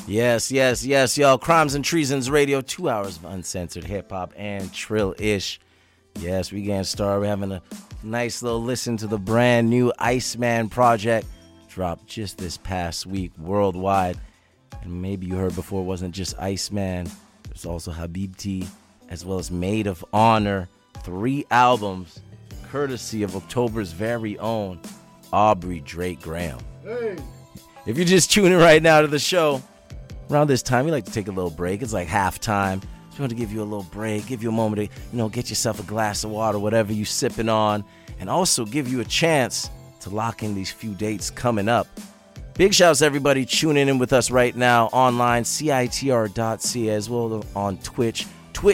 Yes, yes, yes, y'all. Crimes and Treasons Radio, 2 hours of uncensored hip-hop and trill-ish. Yes, we getting started. We're having a nice little listen to the brand new Iceman project. Dropped just this past week worldwide. And maybe you heard before, it wasn't just Iceman. There's also Habibti, as well as Maid of Honor. 3 albums, courtesy of October's very own Aubrey Drake Graham. Hey! If you're just tuning right now to the show, around this time, we like to take a little break. It's like halftime. So we want to give you a little break, give you a moment to, get yourself a glass of water, whatever you sipping on, and also give you a chance to lock in these few dates coming up. Big shouts to everybody tuning in with us right now online, CITR.ca, as well on Twitch,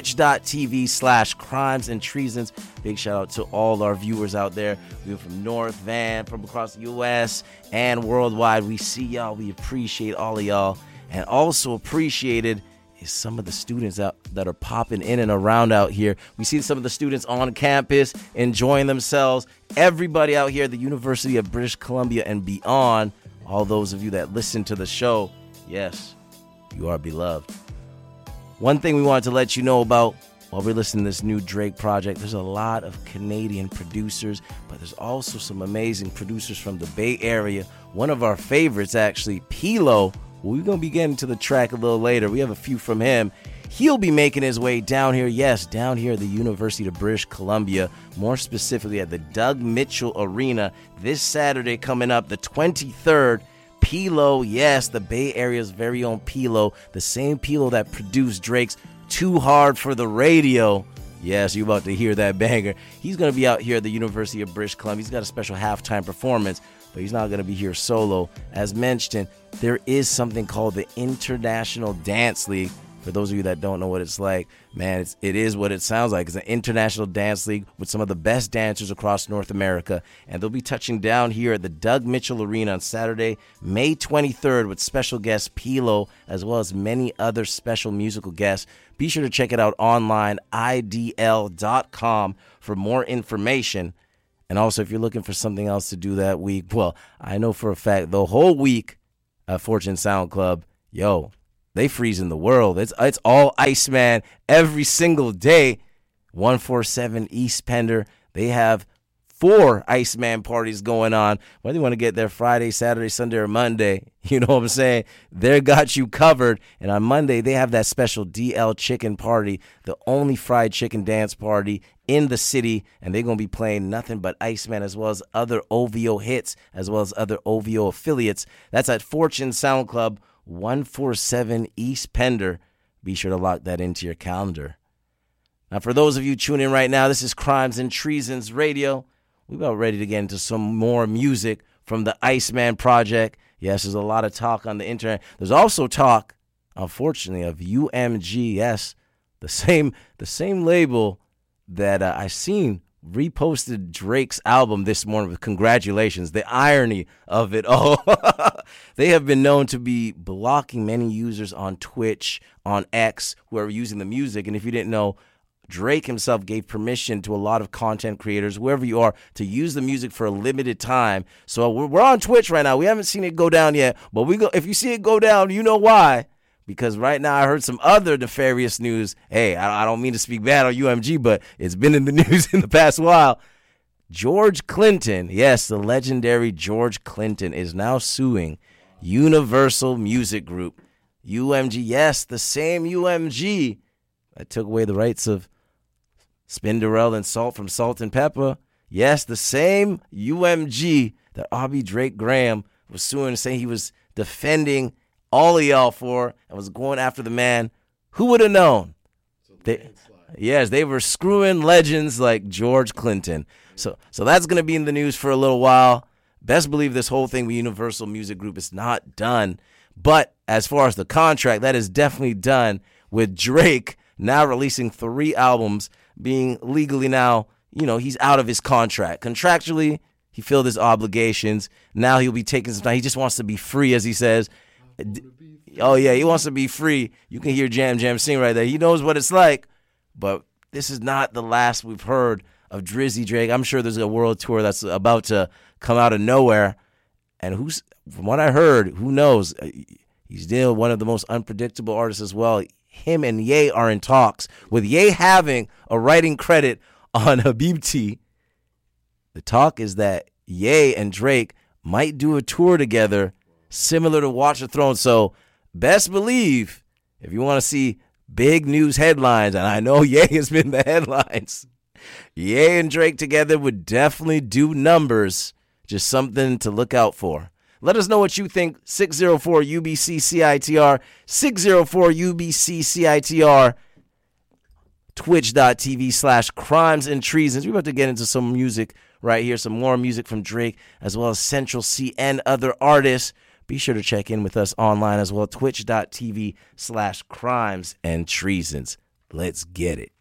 twitch.tv/crimes and treasons. Big shout out to all our viewers out there. We're from North Van, from across the U.S. and worldwide. We see y'all. We appreciate all of y'all. And also appreciated is some of the students out that are popping in and around out here. We see some of the students on campus enjoying themselves. Everybody out here at the University of British Columbia and beyond. All those of you that listen to the show, yes, you are beloved. One thing we wanted to let you know about while we're listening to this new Drake project, there's a lot of Canadian producers, but there's also some amazing producers from the Bay Area. One of our favorites, actually, Pilo. We're going to be getting to the track a little later. We have a few from him. He'll be making his way down here, down here at the University of British Columbia, more specifically at the Doug Mitchell Arena this Saturday coming up, the 23rd. Pilo, yes, the Bay Area's very own Pilo, the same Pilo that produced Drake's Too Hard for the Radio. Yes, you're about to hear that banger. He's going to be out here at the University of British Columbia. He's got a special halftime performance, but he's not going to be here solo. As mentioned, there is something called the International Dance League. For those of you that don't know what it's like, man, it is what it sounds like. It's an international dance league with some of the best dancers across North America. And they'll be touching down here at the Doug Mitchell Arena on Saturday, May 23rd, with special guest Pilo, as well as many other special musical guests. Be sure to check it out online, idl.com, for more information. And also, if you're looking for something else to do that week, well, I know for a fact the whole week at Fortune Sound Club, they freezing the world. It's all Iceman every single day. 147 East Pender. They have 4 Iceman parties going on. Whether you want to get there Friday, Saturday, Sunday, or Monday, you know what I'm saying? They got you covered. And on Monday, they have that special DL Chicken Party, the only fried chicken dance party in the city. And they're going to be playing nothing but Iceman, as well as other OVO hits, as well as other OVO affiliates. That's at Fortune Sound Club, 147 East Pender. Be sure to lock that into your calendar. Now, for those of you tuning in right now, this is Crimes and Treasons Radio. We're about ready to get into some more music from the Iceman project. Yes, there's a lot of talk on the internet. There's also talk, unfortunately, of UMG. Yes, the same label that I seen reposted Drake's album this morning with congratulations. The irony of it all. They have been known to be blocking many users on Twitch, on X, who are using the music. And if you didn't know, Drake himself gave permission to a lot of content creators, whoever you are, to use the music for a limited time. So we're on Twitch right now. We haven't seen it go down yet, but if you see it go down, you know why. Because right now I heard some other nefarious news. Hey, I don't mean to speak bad on UMG, but it's been in the news in the past while. George Clinton, yes, the legendary George Clinton, is now suing Universal Music Group. UMG, yes, the same UMG that took away the rights of Spinderella and Salt from Salt and Pepper. Yes, the same UMG that Aubrey Drake Graham was suing, saying he was defending all of y'all for and was going after the man. Who would have known? They were screwing legends like George Clinton. So that's going to be in the news for a little while. Best believe this whole thing with Universal Music Group is not done. But as far as the contract, that is definitely done, with Drake now releasing 3 albums, being legally now, he's out of his contract. Contractually, he filled his obligations. Now he'll be taking some time. He just wants to be free, as he says. Oh, yeah, he wants to be free. You can hear Jam Jam sing right there. He knows what it's like. But this is not the last we've heard of Drizzy Drake. I'm sure there's a world tour that's about to come out of nowhere. And from what I heard, who knows? He's still one of the most unpredictable artists as well. Him and Ye are in talks, with Ye having a writing credit on Habibti. The talk is that Ye and Drake might do a tour together similar to Watch the Throne. So best believe, if you want to see big news headlines, and I know Ye has been the headlines, Ye and Drake together would definitely do numbers. Just something to look out for. Let us know what you think. 604-UBC-CITR, 604-UBC-CITR, twitch.tv/crimes and treasons. We're about to get into some music right here, some more music from Drake, as well as Central C and other artists. Be sure to check in with us online as well, twitch.tv/crimes and treasons. Let's get it.